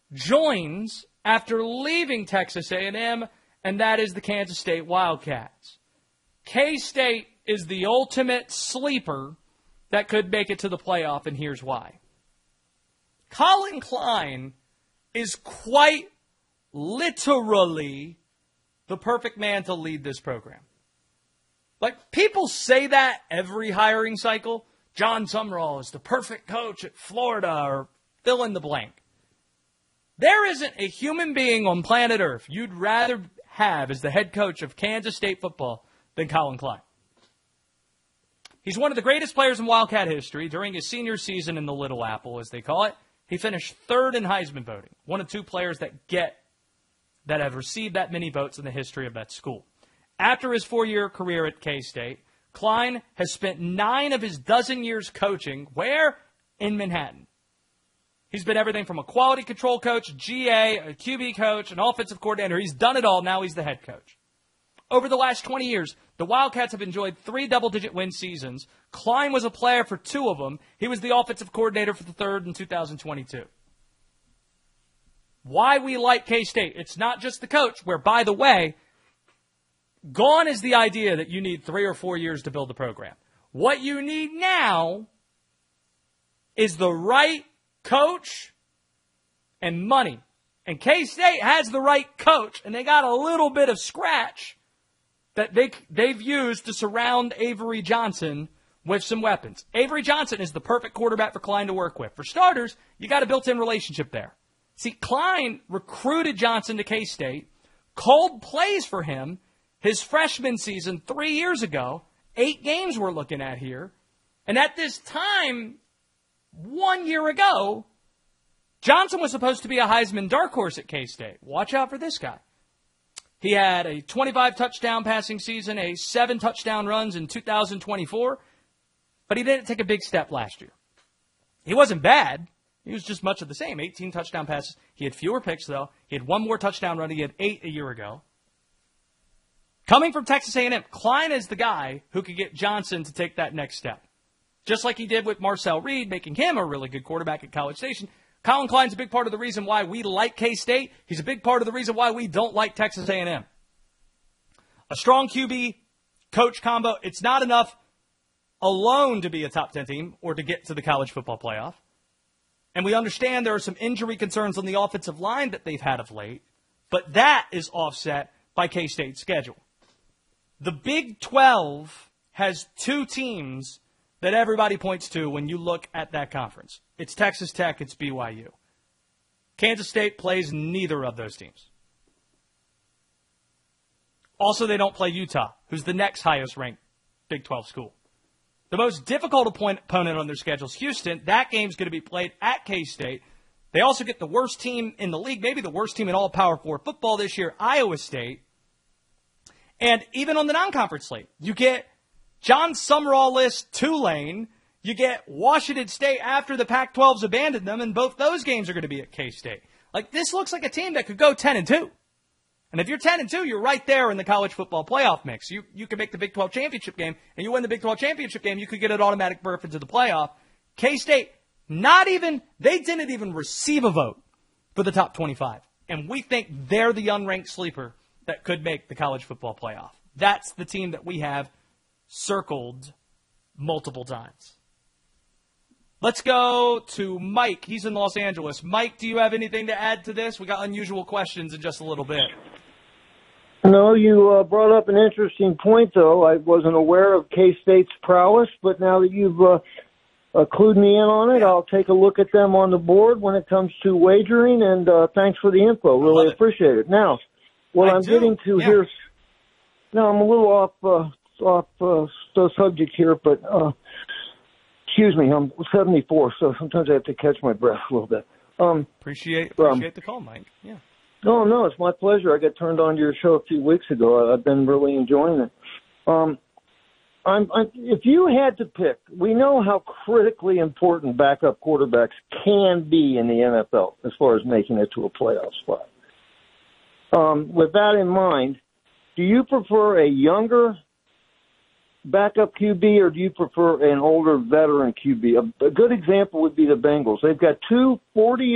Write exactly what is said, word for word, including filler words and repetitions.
joins after leaving Texas A and M, and that is the Kansas State Wildcats. K-State is the ultimate sleeper that could make it to the playoff, and here's why. Colin Klein is quite literally the perfect man to lead this program. Like, people say that every hiring cycle. John Sumrall is the perfect coach at Florida, or fill in the blank. There isn't a human being on planet Earth you'd rather have as the head coach of Kansas State football than Colin Klein. He's one of the greatest players in Wildcat history. During his senior season in the Little Apple, as they call it, he finished third in Heisman voting, one of two players that get that have received that many votes in the history of that school. After his four-year career at K-State, Klein has spent nine of his dozen years coaching, where? In Manhattan. He's been everything from a quality control coach, G A, a Q B coach, an offensive coordinator. He's done it all. Now he's the head coach. Over the last twenty years, the Wildcats have enjoyed three double-digit win seasons. Klein was a player for two of them. He was the offensive coordinator for the third in two thousand twenty-two. Why we like K-State? It's not just the coach, where, by the way, gone is the idea that you need three or four years to build the program. What you need now is the right coach and money. And K-State has the right coach, and they got a little bit of scratch that they, they've used to surround Avery Johnson with some weapons. Avery Johnson is the perfect quarterback for Klein to work with. For starters, you got a built-in relationship there. See, Klein recruited Johnson to K-State, called plays for him his freshman season three years ago. Eight games we're looking at here. And at this time, one year ago, Johnson was supposed to be a Heisman dark horse at K-State. Watch out for this guy. He had a twenty-five touchdown passing season, a seven touchdown runs in two thousand twenty-four, but he didn't take a big step last year. He wasn't bad. He was just much of the same. eighteen touchdown passes. He had fewer picks, though. He had one more touchdown run. He had eight a year ago. Coming from Texas A and M, Klein is the guy who could get Johnson to take that next step. Just like he did with Marcel Reed, making him a really good quarterback at College Station. Colin Klein's a big part of the reason why we like K-State. He's a big part of the reason why we don't like Texas A and M. A strong Q B coach combo, it's not enough alone to be a top ten team or to get to the college football playoff. And we understand there are some injury concerns on the offensive line that they've had of late, but that is offset by K-State's schedule. The Big twelve has two teams that everybody points to when you look at that conference. It's Texas Tech, it's B Y U. Kansas State plays neither of those teams. Also, they don't play Utah, who's the next highest ranked Big twelve school. The most difficult opponent on their schedule is Houston. That game's going to be played at K-State. They also get the worst team in the league, maybe the worst team in all Power Four football this year, Iowa State. And even on the non-conference slate, you get John Sumrall-less Tulane. You get Washington State after the Pac twelve's abandoned them, and both those games are going to be at K-State. Like, this looks like a team that could go ten and two. And if you're ten and two, you're right there in the college football playoff mix. You you can make the Big twelve championship game, and you win the Big twelve championship game, you could get an automatic berth into the playoff. K-State, not even, they didn't even receive a vote for the top twenty-five. And we think they're the unranked sleeper that could make the college football playoff. That's the team that we have circled multiple times. Let's go to Mike. He's in Los Angeles. Mike, do you have anything to add to this? We got unusual questions in just a little bit. No, you uh, brought up an interesting point, though. I wasn't aware of K-State's prowess, but now that you've uh, uh, clued me in on it, I'll take a look at them on the board when it comes to wagering, and uh, thanks for the info. Really appreciate it. Now, what I I'm do. getting to yeah. here is, now I'm a little off uh, off uh, the subject here, but uh, excuse me, I'm seventy-four, so sometimes I have to catch my breath a little bit. Um, appreciate appreciate um, the call, Mike. Yeah. No, no, it's my pleasure. I got turned on to your show a few weeks ago. I've been really enjoying it. Um, I'm, I'm, if you had to pick, we know how critically important backup quarterbacks can be in the N F L as far as making it to a playoff spot. Um, with that in mind, do you prefer a younger backup Q B or do you prefer an older veteran Q B? A, a good example would be the Bengals. They've got two forty